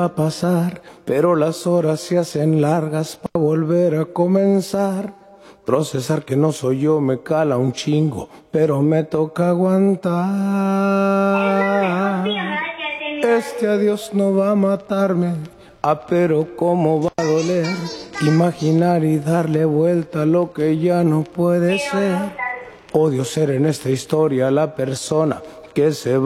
a pasar, pero las horas se hacen largas para volver a comenzar. Procesar que no soy yo me cala un chingo, pero me toca aguantar. Este adiós no va a matarme, pero cómo va a doler imaginar y darle vuelta a lo que ya no puede ser. Odio ser en esta historia la persona que se va.